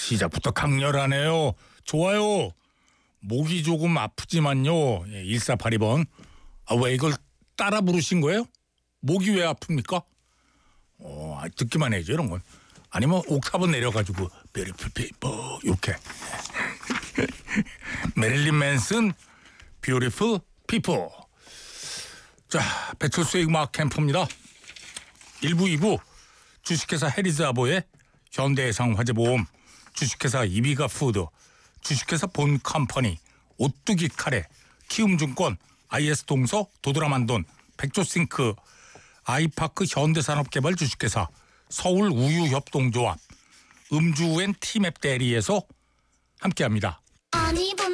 시작부터 강렬하네요. 좋아요. 목이 조금 아프지만요. 1482번. 왜 이걸 따라 부르신 거예요? 목이 왜 아픕니까? 듣기만 해야죠, 이런 건. 아니면 옥타브 내려가지고 Beautiful people 이렇게. 메릴린 맨슨 Beautiful people. 자, 배철수의 음악 캠프입니다. 1부, 2부 주식회사 해리즈아보의 현대해상 화재보험, 주식회사 이비가 푸드, 주식회사 본컴퍼니, 오뚜기 카레, 키움증권, IS동서, 도드라만돈, 백조싱크, 아이파크 현대산업개발 주식회사, 서울우유협동조합, 음주엔 티맵 대리에서 함께합니다.